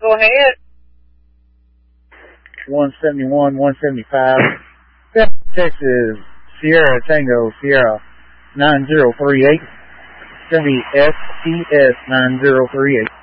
Go ahead. 171, 175. Texas Sierra Tango Sierra 9038. It's going to be STS 9038.